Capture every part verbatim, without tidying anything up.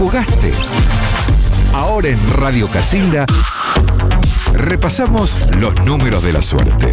jugaste. Ahora en Radio Casilda repasamos los números de la suerte.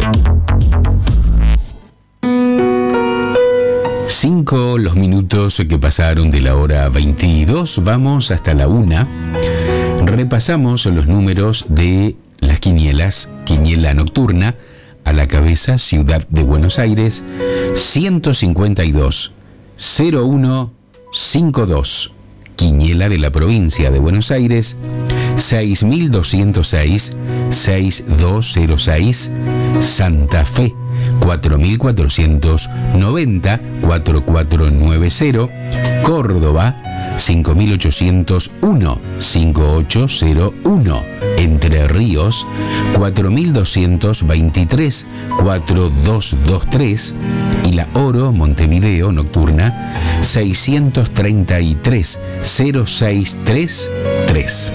Cinco los minutos que pasaron de la hora veintidós, vamos hasta la una. Repasamos los números de las quinielas, quiniela nocturna, a la cabeza Ciudad de Buenos Aires, ciento cincuenta y dos, cero uno cincuenta y dos. Quiniela de la provincia de Buenos Aires, seis mil doscientos seis, seis mil doscientos seis. Santa Fe, cuatro mil cuatrocientos noventa, cuatro mil cuatrocientos noventa. Córdoba, cinco mil ochocientos uno, cinco mil ochocientos uno. Entre Ríos, cuatro mil doscientos veintitrés, cuatro mil doscientos veintitrés. Y la Oro, Montevideo, nocturna, seiscientos treinta y tres, cero seis tres tres.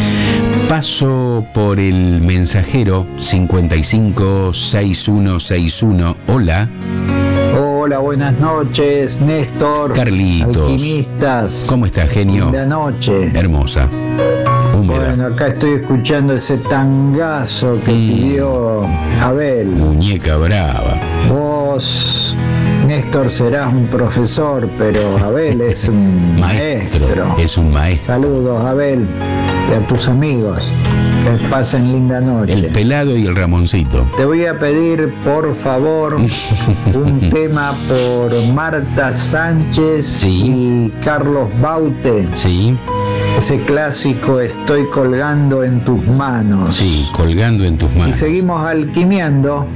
Paso por el mensajero cincuenta y cinco, sesenta y uno sesenta y uno. Hola. Hola, buenas noches, Néstor. Carlitos. Alquimistas. ¿Cómo estás, genio? Buenas noches. Hermosa. Húmeda. Bueno, acá estoy escuchando ese tangazo que mm. pidió Abel. Muñeca brava. Vos, Néstor, serás un profesor, pero Abel es un maestro. maestro. Es un maestro. Saludos, Abel, y a tus amigos. Que pasen linda noche. El pelado y el Ramoncito. Te voy a pedir, por favor, un tema por Marta Sánchez sí. y Carlos Baute. Sí. Ese clásico, Estoy colgando en tus manos. Sí, colgando en tus manos. Y seguimos alquimiando.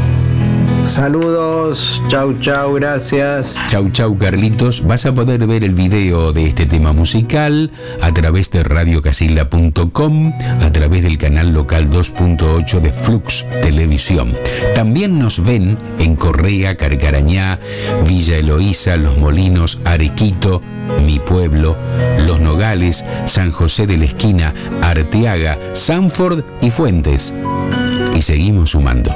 Saludos, chau chau, gracias. Chau chau, Carlitos. Vas a poder ver el video de este tema musical a través de radio casilda punto com, a través del canal local dos punto ocho de Flux Televisión. También nos ven en Correa, Carcarañá, Villa Eloísa, Los Molinos, Arequito, Mi Pueblo, Los Nogales, San José de la Esquina, Arteaga, Sanford y Fuentes. Y seguimos sumando.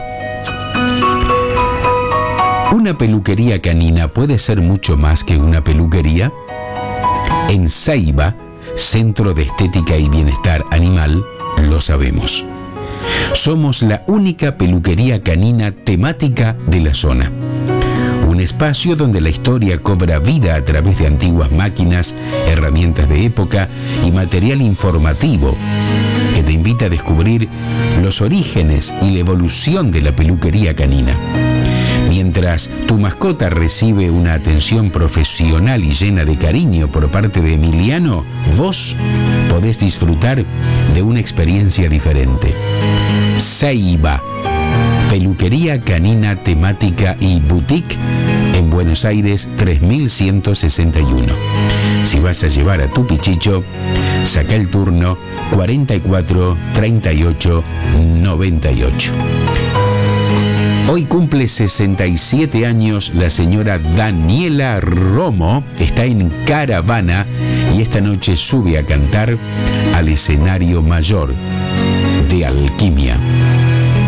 ¿Una peluquería canina puede ser mucho más que una peluquería? En Ceiba, Centro de Estética y Bienestar Animal, lo sabemos. Somos la única peluquería canina temática de la zona. Un espacio donde la historia cobra vida a través de antiguas máquinas, herramientas de época y material informativo que te invita a descubrir los orígenes y la evolución de la peluquería canina. Mientras tu mascota recibe una atención profesional y llena de cariño por parte de Emiliano, vos podés disfrutar de una experiencia diferente. Ceiba, peluquería canina temática y boutique en Buenos Aires tres mil ciento sesenta y uno. Si vas a llevar a tu pichicho, saca el turno cuarenta y cuatro, treinta y ocho, noventa y ocho. Hoy cumple sesenta y siete años la señora Daniela Romo, está en Caravana y esta noche sube a cantar al escenario mayor de Alquimia.